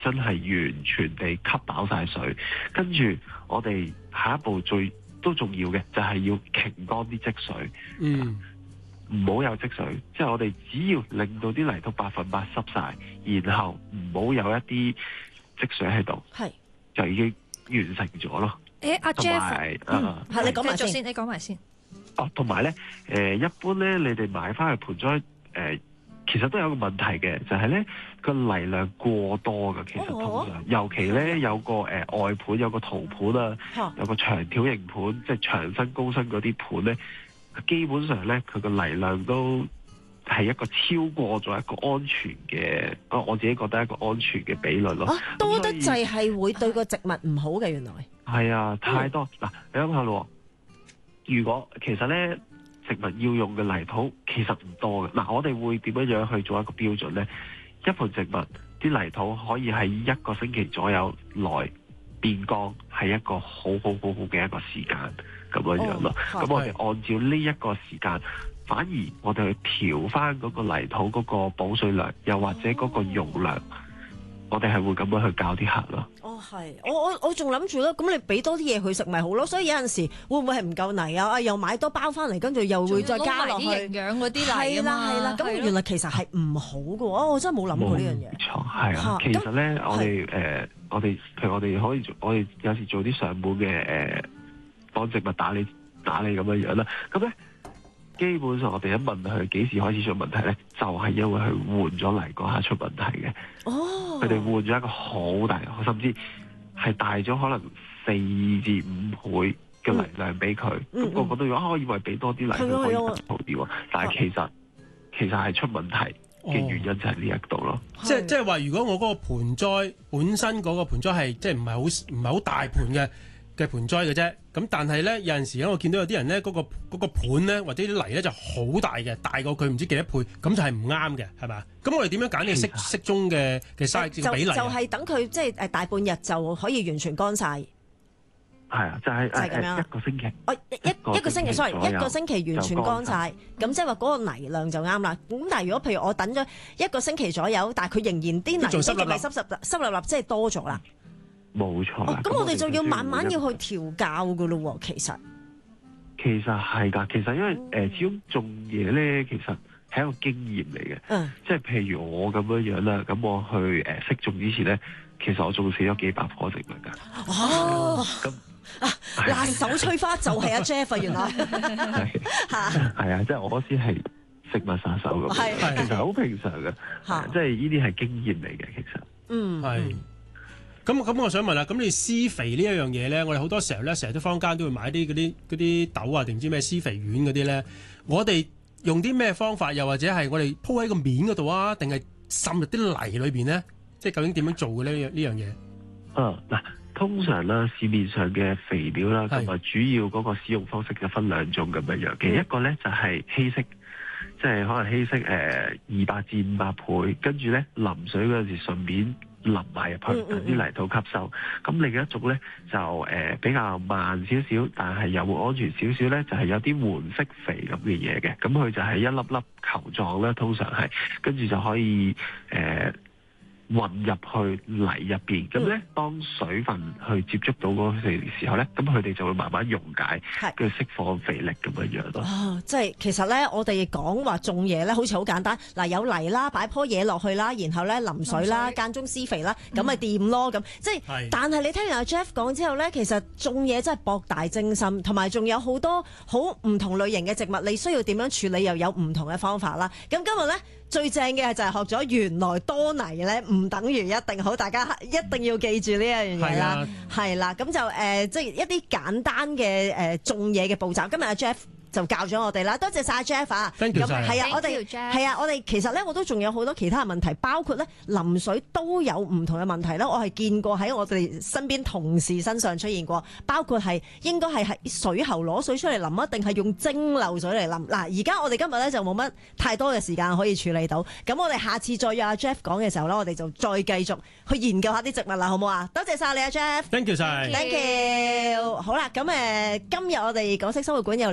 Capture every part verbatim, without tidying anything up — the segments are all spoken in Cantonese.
真係完全地吸飽晒水，跟住我哋下一步最都重要嘅就係要擎乾啲積水， 嗯， 唔好有積水，即係我哋只要令到啲泥土百分百濕晒，然後唔好有一啲積水喺度， 係就已經完成咗咯。 誒阿 Jeff， 嗯，係你講埋繼續先， 你講埋先。 哦，同埋咧，誒一般咧，你哋買翻去盆栽誒。其實都有個問題嘅，就係咧個泥量過多嘅。其實通常，尤其咧有個誒、呃、外盤有個陶盤啊， 哦、 有個長條形盤，即係長身高身嗰啲盤咧，基本上咧佢個泥量都係一個超過咗一個安全嘅，我我自己覺得一個安全嘅比率咯。 啊，多得滯係會對個植物唔好嘅，原來係啊，太多嗱、嗯，你諗下咯，如果其實咧。植物要用嘅泥土其實唔多嘅，嗱我哋會點樣樣去做一個標準呢？一盆植物啲泥土可以喺一個星期左右內變乾，係一個好好好好嘅一個時間咁樣樣咯。咁、哦、我哋按照呢一個時間，反而我哋去調翻嗰個泥土嗰個補水量，又或者嗰個容量。哦我哋係會咁樣去教啲客咯。 哦，係，我我我仲諗住咧，咁你俾多啲嘢佢食咪好咯。所以有陣時會唔會係唔夠泥啊？啊，又買多包翻嚟，跟住又會再加落去啲營養嗰啲泥啊嘛。係啦係啦， 咁原來其實係唔好嘅喎。哦，我真係冇諗過呢樣嘢。 冇錯，係啊。其實咧，我哋誒，我哋譬如我哋可以做，我哋有時做啲上門嘅誒，幫植物打理打理咁樣樣啦。咁咧。基本上我哋一問佢幾時開始出問題咧，就係、是、因為佢換咗泥嗰下出問題嘅。哦，佢哋換咗一個好大，甚至係大咗可能四至五倍嘅泥量俾佢。咁、嗯嗯、個個都話、啊，我以為俾多啲泥佢可以好啲喎。但係其實、啊、其實係出問題嘅原因就係呢一度咯。 即係即係話，如果我嗰個盆栽本身嗰個盆栽係即係唔係好唔係好大盆嘅。嘅盆栽嘅啫，咁但係咧有陣時咧，我見到有啲人咧嗰個嗰個盤咧或者啲泥咧就好大嘅，大過佢唔知幾多倍，咁就係唔啱嘅，係嘛？咁我哋點樣揀呢個適適中嘅嘅 size 比例？就就係等佢即係誒大半日就可以完全乾晒。係啊，就係、是、 就係、是、咁樣。 一個星期。 哦，一一個星期 sorry， 一個星期完全乾晒，咁即係話嗰個泥量就啱啦。咁但係如果譬如我等咗一個星期左右，但係佢仍然啲泥都仲係濕濕濕立立，即係多咗啦。 冇錯，咁、 哦、我哋就要慢慢要去調教噶咯。其實其實係噶，其實因為誒、呃，始終種嘢咧，其實係一個經驗嚟嘅。嗯，即係譬如我咁樣樣啦，咁我去誒識、呃、種之前咧，其實我種死咗幾百棵植物噶。 哦，咁啊，辣手摧花就係阿 Jeff 啊，原來係係啊，即係我先係食物殺手咁，其實好平常嘅，即係呢啲係經驗嚟嘅，其實嗯係。咁咁，我想問啦，咁你施肥呢一樣嘢咧，我哋好多時候咧，成日都坊間都會買啲嗰啲嗰啲豆啊，定唔知咩施肥丸嗰啲咧？我哋用啲咩方法，又或者係我哋鋪喺個面嗰度啊，定係滲入啲泥裏邊咧？即係究竟點樣做嘅呢？呢樣嘢？ 嗯，嗱，通常啦，市面上嘅肥料啦，同埋主要嗰個使用方式就分兩種咁樣樣嘅，一個咧就係稀釋，即係可能稀釋誒二百至五百倍，跟住咧淋水嗰陣時順便淋埋入去，等啲泥土吸收。咁、嗯嗯、另一種咧就誒、呃、比較慢少少，但係又會安全少少咧，就係、是、有啲緩釋肥咁嘅嘢嘅。咁佢就係一粒粒球狀咧，通常係跟住就可以誒。呃混入去泥入邊，咁咧當水分去接觸到嗰個肥時候咧，咁佢哋就會慢慢溶解，跟住釋放肥力咁樣樣咯。 哦，即係其實咧，我哋講話種嘢咧，好似好簡單。嗱，有泥啦，擺棵嘢落去啦，然後咧淋水啦，間中施肥啦，咁咪掂咯。咁即係，但係你聽完阿 Jeff 講之後咧，其實種嘢真係博大精深，同埋仲有好多好唔同類型嘅植物，你需要點樣處理又有唔同嘅方法啦。咁今日咧。最正嘅就係學咗原來多泥咧唔等於一定好，大家一定要記住呢一樣嘢啦。係啦，咁就誒、呃，即係一啲簡單嘅誒、呃、種嘢嘅步驟。今日阿 Jeff 就教咗我哋啦，多謝晒 Jeff 啊！咁係啊，我哋係啊，我哋其實咧我都仲有好多其他嘅問題，包括咧淋水都有唔同嘅問題啦。我係見過喺我哋身邊同事身上出現過，包括係應該係喺水喉攞水出嚟淋啊，定係用蒸餾水嚟淋？嗱，而家我哋今日咧就冇乜太多嘅時間可以處理到，咁我哋下次再約阿 Jeff 講嘅時候咧，我哋就再繼續去研究下啲植物啦，好唔好啊？多謝晒你啊 Jeff，Thank you 晒 ，Thank you。好啦，咁誒今日我哋港式生活館又嚟到呢一度。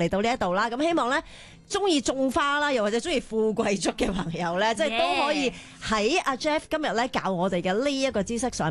度啦。咁希望咧中意種花啦，又或者中意富貴竹嘅朋友咧，即係都可以喺阿 Jeff 今日咧教我哋嘅呢一個知識上